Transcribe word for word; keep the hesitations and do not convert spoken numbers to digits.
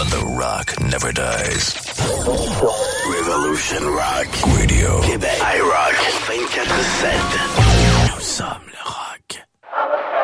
When the rock never dies. Revolution Rock Radio. Québec. iRock vingt-quatre sept.